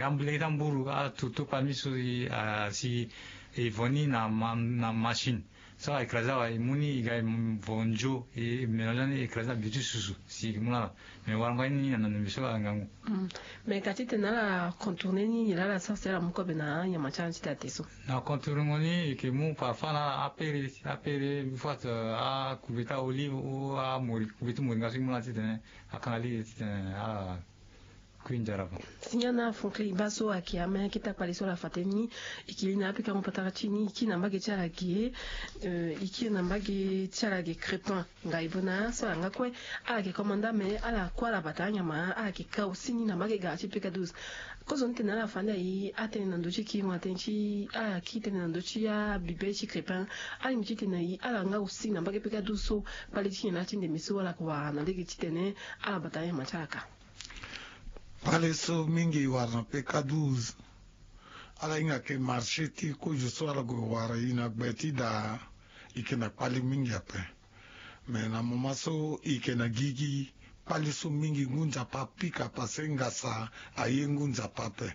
tambule tamburu tutu pamisu si voni na machine so ekraza imuni iga vonjo menojani ekraza bitu susu si muna me waranga ni na miso ngangu me katite na la contourner ni la sasera muko bena ya machanchi tateso na contourner ngoni ke mu pa fana apere fois a kubita olive ou a muri kubitu muri ngasi muna titene akanali titene a Quinjaraba. Sinyana funkli baso akiame kita paliso la fateni ikilina apika mpatara chini iki nambage charagi iki nambage charagi crepin ngaibona so ngakwe ala ke komanda me ala kwa la batanya ma ala ke ka usini nambage gachi pika 12 kozo ntena la fanda yi atene nandochi ki watenchi ala ki tene nandochi ya bibechi crepin ala mchite na yi ala nga usini nambage pika 12 so palichi na chinde miso ala kwa nandege chitene ala batanya macharaka. Pale so mingi warna PK12 ala inga ke marché ti ko justo ala go wara ina beti da ikena pale mingi ape me na mama so ikena gigi pale so mingi ngunza papika pasenga sa aye ngunza pape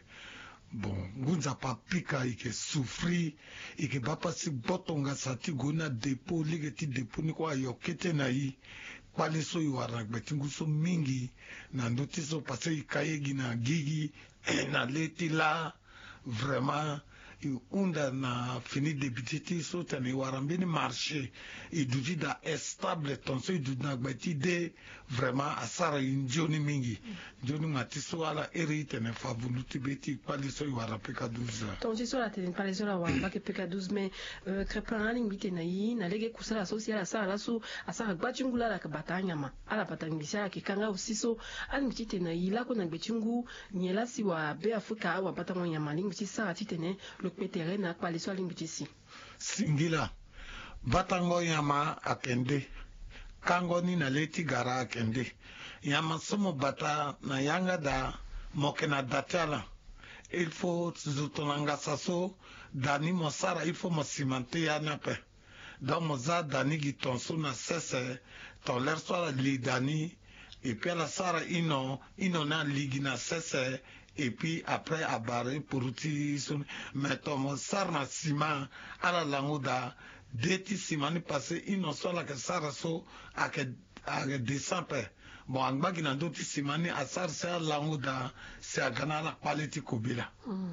bon ngunza papika ike sufri ike bapa si botonga sa ti gona depo lige ti depo ni kwa yokete na yi pale so iwara betingu so mingi na ndoti so pase ikayegi na gigi na leti la vraiment unda na fini debititi so tene iwara mbini marché iduti da estable tonso iduti na gbeti de vraiment asara injoni mingi njoni ngati so ala eri tene favuluti beti pale so iwara PK12 tonso so la tene pale so la wara ke PK12 me crepin ali mbite na yi na lege kusala so si ala sala so asara gbachungula la kabatanya ma ala batangisa ke kanga usiso ali mbite na yi la ko na gbechungu nyela si wa be Afrika wa batango ya maling mbiti sara titene petere na paliso alimbitisi singila batango yama akende kango ni na leti gara akende yama somo bata na yanga da mokena datala il faut zutonanga saso dani mosara il faut mosimante yanape donc moza dani gitonso na sese ton l'air soit li dani et puis la sara ino na ligi na sese et puis après à barrer pour utiliser mais ton sarna ciment à la languda deti ciment ni passé ino soit la que sara so à que descend bon en bas qui n'a d'autres ciment ni à sar c'est à languda c'est à gana la qualité kobila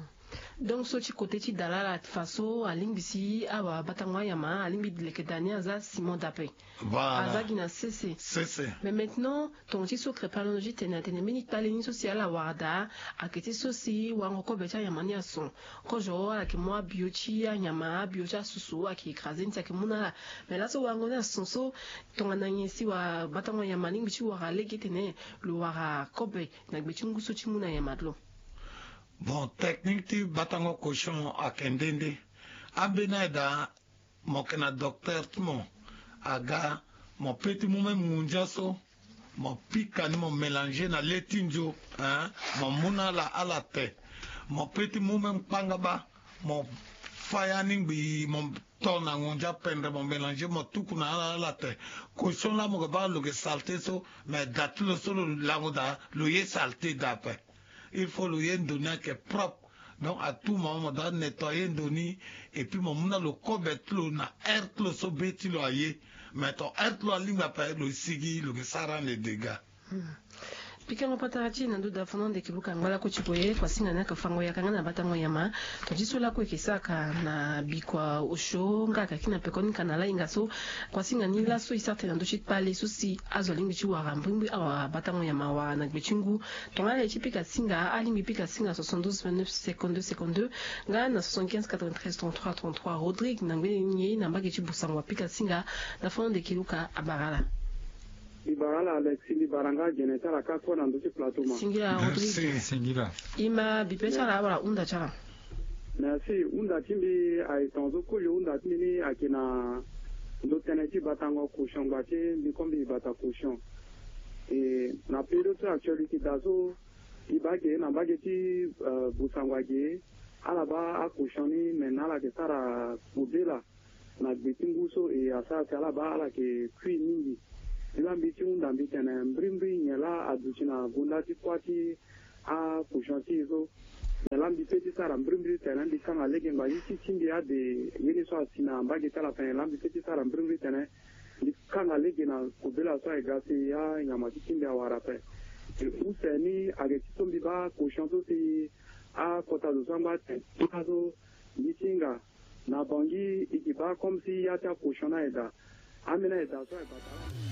donc so ci côté ci dalala faso alimbisi awa batangwa yama alimbi lekedani aza Simon Dapé voilà aza gina cc mais maintenant ton ci so crépalogie tenatene mini taleni social awada aketi so si wango ko becha yamani ason ko jo ala ke moi biochi yama biocha susu akikraze ntia ke muna mais là so wango na sonso ton ananyesi wa batangwa yama limbichi wa legetene lo wara kobe na gbechungu so ci muna yamadlo. Bon, technique ti batango cochon à kendende. Abenada, mon kena docteur mon aga, mon petit moment munjaso, mon pikani mon mélanger na letinjo, hein, mon muna la alate, mon petit moment pangaba, mon fayaning bi mon ton na ngonja pendre mon mélanger mon tout na alate. Cochon la mon ba lo ke salté so, mais datulo solo la moda lo ye salté d'après. Il faut le donner qui est propre. Donc à tout moment, on doit nettoyer un donné. Et puis, on a le cobet, on a air, le sobeti, le aïe. Mais ton air, le ligne, le sigi, le saran, les dégâts. Pika mapatarachi na nduda fono de kibuka ngala ko chiboye kwa singa na kafango ya kangana batango yama to jisola ko kisaka na bikwa osho ngaka kina pekoni kana la ingaso kwa singa ni la so isarte na ndochi pale so si azolingi chi wa rambimbi awa batango yama wa na gbechingu to ngala chipika singa ali mipika singa 72 29 52 ngana na 75 93 33 33 Rodrigue na ngwe na mbage chibusangwa pika singa na fono de kibuka abarala Ibarala Alexis Libaranga Geneta la kako na ndochi plateau ma. Singira Rodrigue. Singira. Ima bipecha la wala unda chala. Merci. Unda timbi aitonzo kuyo unda timbi akina ndo teneti batango kushon bache bikombi bata kushon. Et na période actualité dazo ibage na bageti busangwaje alaba akushoni menala ke sara kubela na bitinguso e asa kala ba ala ke kui mingi. Ila mbiti unda mbiti na mbrimbi nyela aduchina gundati kwati a kushanti zo lambi peti sara mbrimbi tena ndi kanga lege mba yisi chimbi ya de yeni so asina mbagi tala fen lambi peti sara mbrimbi tena ndi kanga lege na kubela so egasi ya nyama chimbi ya warape useni age chitombi ba kushanto si a kota do samba ten kazo nichinga na bangi ikiba comme si ya ta kushana eda amena eda so eba